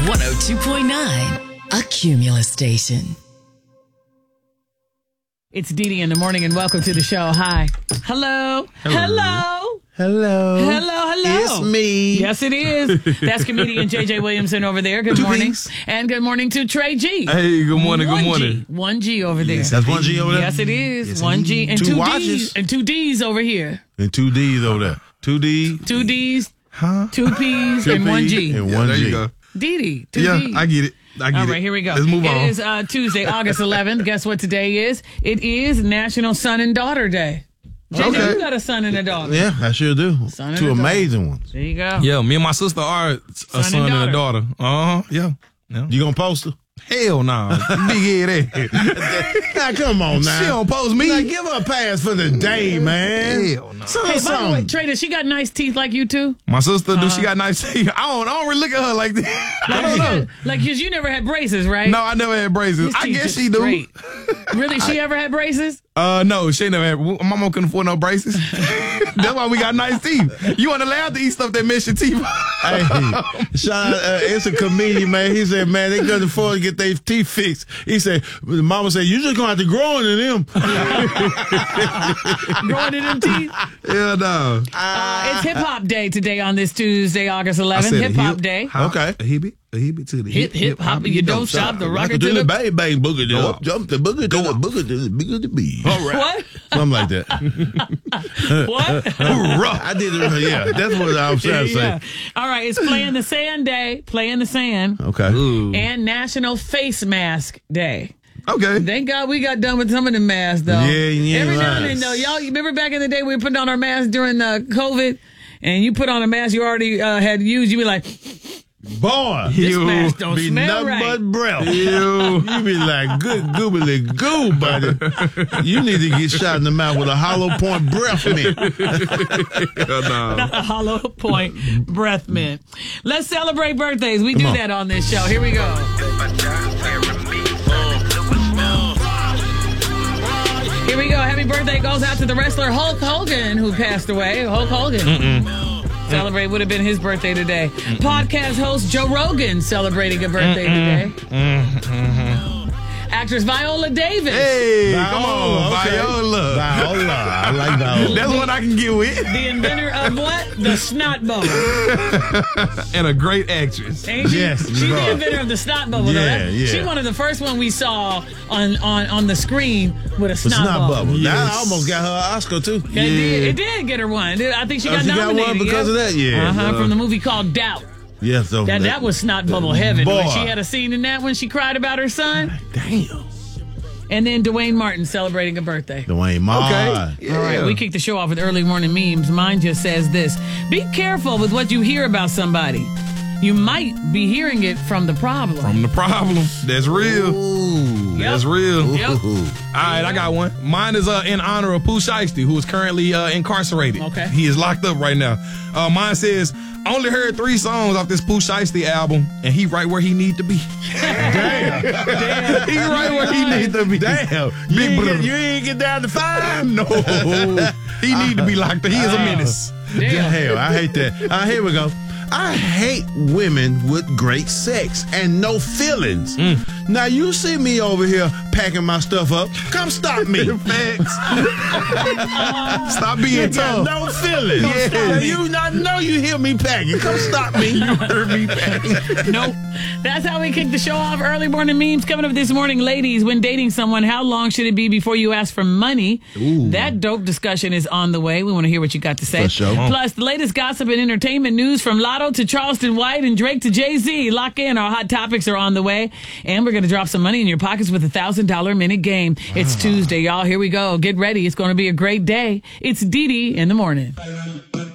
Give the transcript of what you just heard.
102.9, a Cumulus station. It's Dee Dee in the morning, and welcome to the show. Hi. Hello. Hello. Hello. Hello. It's me. Yes, it is. That's comedian J.J. Williamson over there. Good morning. And good morning to Trey G. Hey, good morning. Good morning. 1G over there. That's 1G over there? Yes, it is. Yes, 1G and two two watches. D's. And two D's over here. And 2 D's over there. 2 D. 2 D's, Huh? 2 P's, and 1 G. And Yeah, 1 there G. you go. Dee Dee. 2 Yeah, D's. I get it. All right, here we go. Let's move on. It is Tuesday, August 11th. Guess what today is? It is National Son and Daughter Day. JJ, Okay. you got a son and a daughter. Yeah, I sure do. Son and 2 a daughter. amazing ones. There you go. Yeah, me and my sister are a son and a daughter. Yeah. You gonna post her? Hell no. Big head ass. Now, come on now. She don't post me. Now, give her a pass for the day, man. Hell no. Some Hey, by the way, something. Trey, does she got nice teeth like you too? My sister, do she got nice teeth? I don't really look at her like that. I don't know. Like, cause you never had braces, right? No, I never had braces. His I teeth guess just she do. straight. Really? She ever had braces? No, she never had. My mama couldn't afford no braces. That's why we got nice teeth. You want to allowed to eat stuff that mess your teeth. Hey, Sean, it's a comedian, man. He said, man, they couldn't afford to get their teeth fixed. He said, the mama said, you just gonna have to grow into them. Growing in them teeth? Yeah, no. It's Hip Hop Day today on this Tuesday, August 11th. Hip Hop Day. Okay. A hippie to the Hip hop, you don't stop the rocker to the... bang bang boogie to up, jump the boogie to the boogie to the bigger the bee. All right. What? Something like that. What? I did it. Yeah, that's what I was trying to say. Yeah. All right, it's Play in the Sand Day, Play in the Sand, Okay. and National Face Mask Day. Okay. Thank God we got done with some of the masks, though. Yeah, Every now and right. then, though, y'all, you remember back in the day we were putting on our masks during COVID, and you put on a mask you already had used, you be like, Boy, this mask don't be smell nothing right. but breath. You be like, good goobly goo, buddy. You need to get shot in the mouth with a hollow point breath mint. A hollow point breath mint. Let's celebrate birthdays. We do on. that on this show. Here we go. Here we go. Happy birthday goes out to the wrestler Hulk Hogan, who passed away. Hulk Hogan. Celebrate would have been his birthday today. Podcast host Joe Rogan celebrating a birthday today. Actress Viola Davis. Hey, come on, okay. Viola. Viola. I like Viola. That's what I can get with. The inventor of what? The snot bubble. And a great actress. Ain't she? Yes, She's you the are. inventor of the snot bubble. Yeah, though. yeah. She's one of the first one we saw on the screen with a The snot, snot bubble. Yes. That almost got her an Oscar, too. It did get her one. I think she got She got nominated. one because of that? Yeah. From the movie called Doubt. Yeah, so That was snot bubble heaven. When Boy. she had a scene in that when she cried about her son. Damn. And then Dwayne Martin celebrating a birthday. Dwayne Martin. Okay. All right, we kicked the show off with early morning memes. Mine just says this: be careful with what you hear about somebody. You might be hearing it from the problem. From the problem. That's real. Ooh. That's real. Yep. All right, I got one. Mine is in honor of Pooh Shiesty, who is currently incarcerated. Okay. He is locked up right now. Mine says, I only heard 3 songs off this Pooh Shiesty album, and he right where he need to be. Damn. He right where he need to be. Damn. Big brother. You ain't get down to 5? No. He need to be locked up. He is a menace. Hell, I hate that. Here we go. I hate women with great sex and no feelings. Now, you see me over here packing my stuff up. Come stop me. Facts. Stop being You got tough. no feelings. Yeah. I know you hear me packing. Come stop me. You heard me back. Nope. That's how we kick the show off. Early morning memes coming up this morning. Ladies, when dating someone, how long should it be before you ask for money? That dope discussion is on the way. We want to hear what you got to say. For sure. Plus, the latest gossip and entertainment news from Lotto to Charleston White and Drake to Jay-Z. Lock in. Our hot topics are on the way. And we're going to drop some money in your pockets with a $1,000 minute game. It's Tuesday, y'all. Here we go. Get ready. It's going to be a great day. It's Dee Dee in the morning.